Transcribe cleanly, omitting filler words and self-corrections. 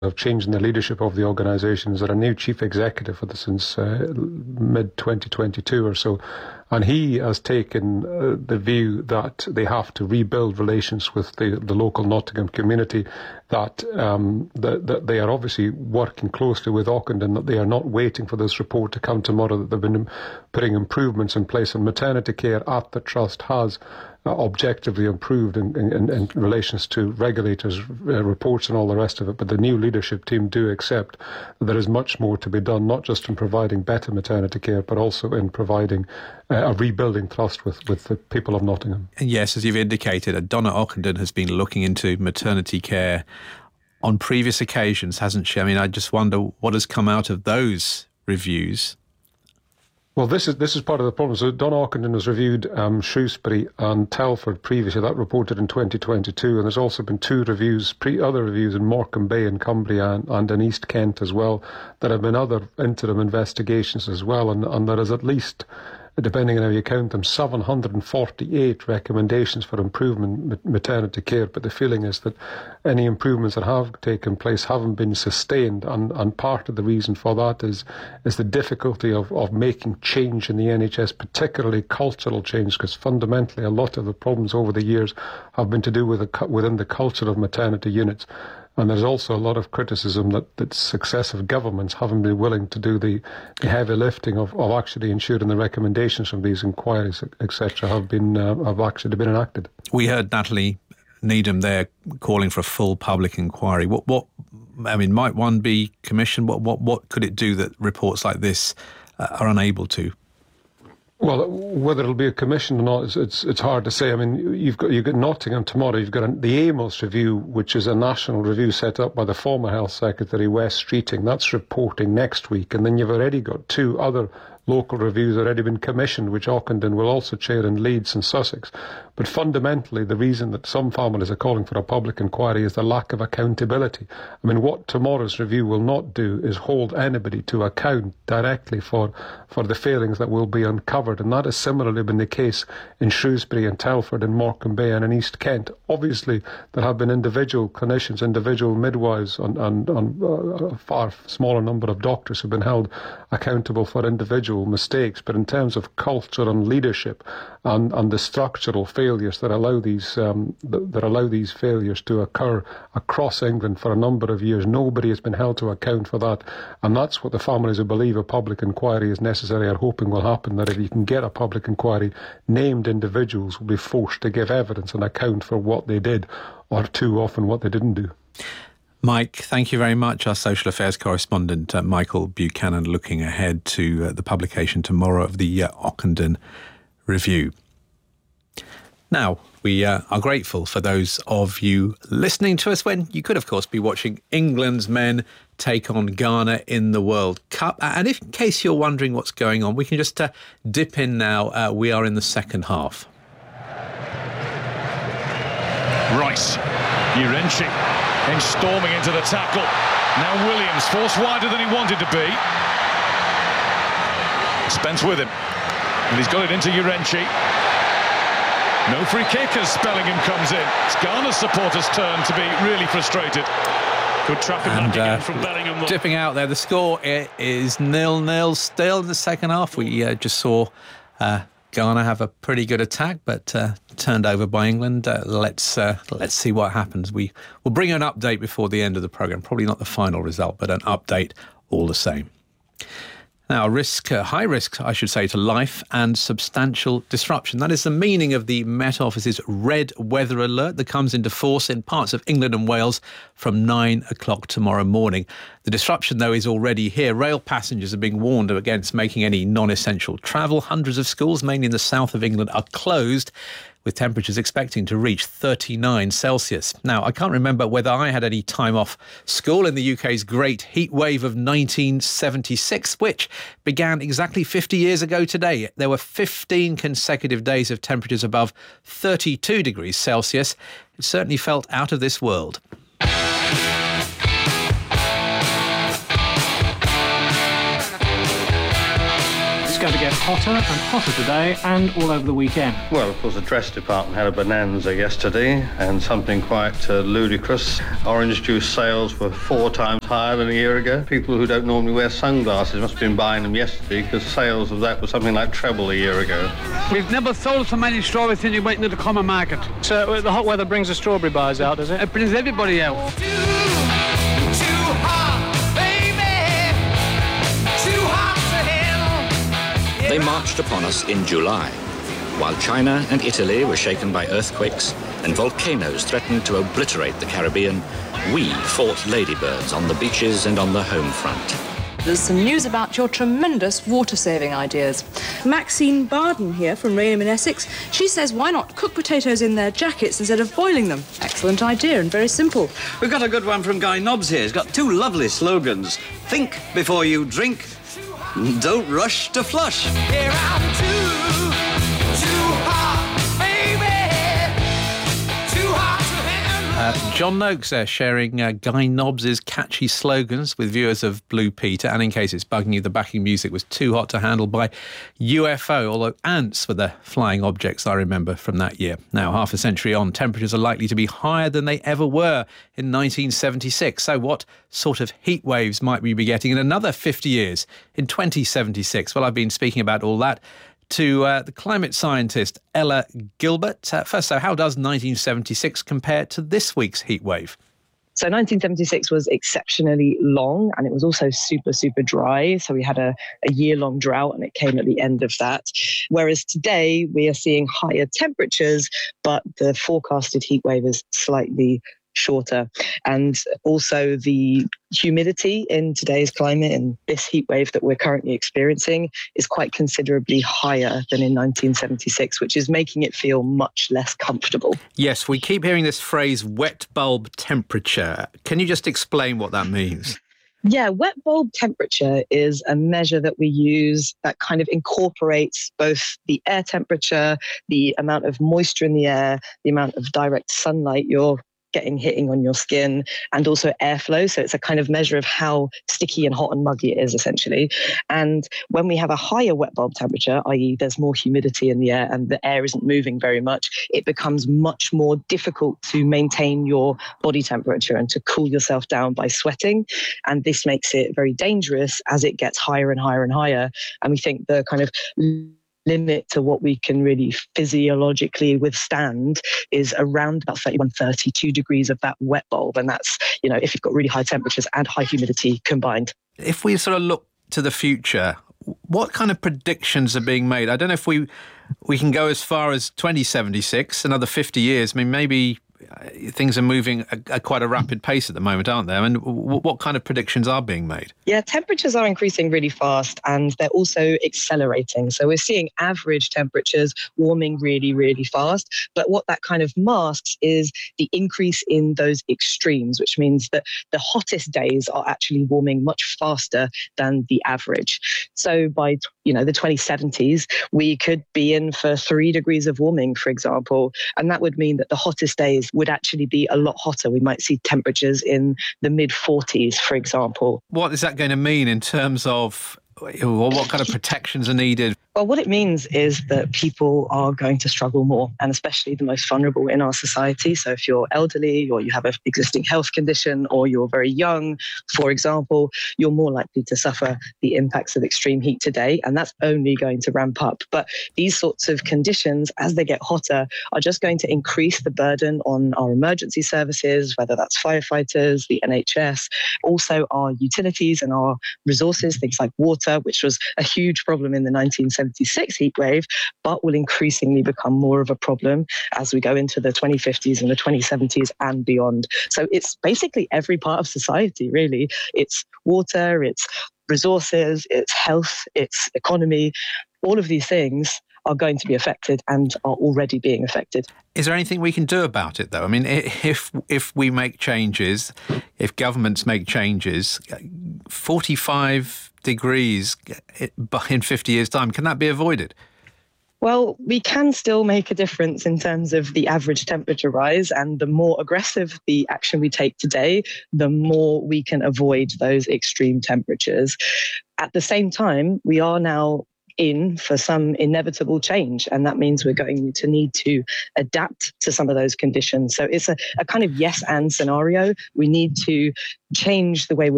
of changing the leadership of the organisation. Is there a new chief executive for this since mid-2022 or so? And he has taken the view that they have to rebuild relations with the local Nottingham community, that they are obviously working closely with Ockenden, that they are not waiting for this report to come tomorrow, that they've been putting improvements in place, and maternity care at the Trust has objectively improved in relations to regulators' reports and all the rest of it. But the new leadership team do accept that there is much more to be done, not just in providing better maternity care, but also in providing a rebuilding trust with the people of Nottingham. And yes, as you've indicated, Donna Ockenden has been looking into maternity care on previous occasions, hasn't she? I mean, I just wonder what has come out of those reviews. Well, this is part of the problem. So Donna Ockenden has reviewed Shrewsbury and Telford previously. That reported in 2022, and there's also been other reviews in Morecambe Bay in Cumbria and in East Kent as well. There have been other interim investigations as well, and there is at least, depending on how you count them, 748 recommendations for improvement maternity care. But the feeling is that any improvements that have taken place haven't been sustained, and part of the reason for that is the difficulty of making change in the NHS, particularly cultural change, because fundamentally a lot of the problems over the years have been to do with within the culture of maternity units. And there's also a lot of criticism that successive governments haven't been willing to do the heavy lifting of actually ensuring the recommendations from these inquiries, etc., have actually been enacted. We heard Natalie Needham there calling for a full public inquiry. What I mean, might one be commissioned? What could it do that reports like this are unable to? Well, whether it'll be a commission or not, it's hard to say. I mean, you've got Nottingham tomorrow. You've got the Amos review, which is a national review set up by the former Health Secretary, Wes Streeting. That's reporting next week, and then you've already got two other local reviews already been commissioned, which Ockenden will also chair in Leeds and Sussex. But fundamentally, the reason that some families are calling for a public inquiry is the lack of accountability. I mean, what tomorrow's review will not do is hold anybody to account directly for the failings that will be uncovered. And that has similarly been the case in Shrewsbury and Telford and Morecambe Bay and in East Kent. Obviously, there have been individual clinicians, individual midwives, and a far smaller number of doctors who have been held accountable for individual mistakes. But in terms of culture and leadership and the structural failures that allow these failures to occur across England for a number of years, nobody has been held to account for that. And that's what the families who believe a public inquiry is necessary are hoping will happen, that if you can get a public inquiry, named individuals will be forced to give evidence and account for what they did, or too often what they didn't do. Mike, thank you very much. Our social affairs correspondent, Michael Buchanan, looking ahead to the publication tomorrow of the Ockenden Review. Now, we are grateful for those of you listening to us when you could, of course, be watching England's men take on Ghana in the World Cup. And if, in case you're wondering what's going on, we can just dip in now. We are in the second half. Rice, Urenchi, in storming into the tackle. Now Williams, forced wider than he wanted to be. Spence with him, and he's got it into Urenchi. No free kick as Bellingham comes in. It's Ghana's supporters' turn to be really frustrated. Good trapping back again from Bellingham. Dipping out there, the score is 0-0 still in the second half. We just saw Ghana have a pretty good attack, but turned over by England. Let's see what happens. We will bring you an update before the end of the programme. Probably not the final result, but an update all the same. Now, high risk, I should say, to life and substantial disruption. That is the meaning of the Met Office's red weather alert that comes into force in parts of England and Wales from 9 o'clock tomorrow morning. The disruption, though, is already here. Rail passengers are being warned against making any non-essential travel. Hundreds of schools, mainly in the south of England, are closed, with temperatures expecting to reach 39 Celsius. Now, I can't remember whether I had any time off school in the UK's great heat wave of 1976, which began exactly 50 years ago today. There were 15 consecutive days of temperatures above 32 degrees Celsius. It certainly felt out of this world. It's going to get hotter and hotter today and all over the weekend. Well, of course, the dress department had a bonanza yesterday, and something quite ludicrous. Orange juice sales were 4 times higher than a year ago. People who don't normally wear sunglasses must have been buying them yesterday, because sales of that were something like treble a year ago. We've never sold so many strawberries since we went into the common market. So the hot weather brings the strawberry buyers out, does it? It brings everybody out. They marched upon us in July, while China and Italy were shaken by earthquakes and volcanoes threatened to obliterate the Caribbean. We fought ladybirds on the beaches and on the home front. There's some news about your tremendous water-saving ideas. Maxine Barden here from Raynham in Essex. She says, why not cook potatoes in their jackets instead of boiling them? Excellent idea and very simple. We've got a good one from Guy Nobbs here. He's got 2 lovely slogans. Think before you drink. Don't rush to flush. Here I'm too hot, baby. Too hot to handle. John Noakes there sharing Guy Nobbs' catchy slogans with viewers of Blue Peter. And in case it's bugging you, the backing music was Too Hot to Handle by UFO, although ants were the flying objects I remember from that year. Now, half a century on, temperatures are likely to be higher than they ever were in 1976. So what sort of heat waves might we be getting in another 50 years in 2076? Well, I've been speaking about all that to the climate scientist Ella Gilbert. First, so how does 1976 compare to this week's heat wave? So 1976 was exceptionally long, and it was also super, super dry. So we had a year-long drought, and it came at the end of that. Whereas today we are seeing higher temperatures, but the forecasted heat wave is slightly shorter. And also the humidity in today's climate and this heat wave that we're currently experiencing is quite considerably higher than in 1976, which is making it feel much less comfortable. Yes, we keep hearing this phrase, wet bulb temperature. Can you just explain what that means? Yeah, wet bulb temperature is a measure that we use that kind of incorporates both the air temperature, the amount of moisture in the air, the amount of direct sunlight you're hitting on your skin, and also airflow. So it's a kind of measure of how sticky and hot and muggy it is, essentially. And when we have a higher wet bulb temperature, i.e. there's more humidity in the air and the air isn't moving very much, it becomes much more difficult to maintain your body temperature and to cool yourself down by sweating. And this makes it very dangerous as it gets higher and higher and higher. And we think the kind of limit to what we can really physiologically withstand is around about 31, 32 degrees of that wet bulb. And that's, if you've got really high temperatures and high humidity combined. If we sort of look to the future, what kind of predictions are being made? I don't know if we can go as far as 2076, another 50 years. I mean, maybe things are moving at quite a rapid pace at the moment, aren't they? I mean, what kind of predictions are being made? Yeah, temperatures are increasing really fast and they're also accelerating. So we're seeing average temperatures warming really, really fast. But what that kind of masks is the increase in those extremes, which means that the hottest days are actually warming much faster than the average. So by the 2070s, we could be in for 3 degrees of warming, for example. And that would mean that the hottest days would actually be a lot hotter. We might see temperatures in the mid-40s, for example. What is that going to mean in terms of what kind of protections are needed? Well, what it means is that people are going to struggle more, and especially the most vulnerable in our society. So if you're elderly or you have an existing health condition or you're very young, for example, you're more likely to suffer the impacts of extreme heat today, and that's only going to ramp up. But these sorts of conditions, as they get hotter, are just going to increase the burden on our emergency services, whether that's firefighters, the NHS, also our utilities and our resources, things like water, which was a huge problem in the 1976 heat wave, but will increasingly become more of a problem as we go into the 2050s and the 2070s and beyond. So it's basically every part of society, really. It's water, it's resources, it's health, it's economy. All of these things are going to be affected and are already being affected. Is there anything we can do about it, though? I mean, if we make changes, if governments make changes, 45 degrees in 50 years' time, can that be avoided? Well, we can still make a difference in terms of the average temperature rise, and the more aggressive the action we take today, the more we can avoid those extreme temperatures. At the same time, we are now in for some inevitable change. And that means we're going to need to adapt to some of those conditions. So it's a kind of yes and scenario. We need to change the way we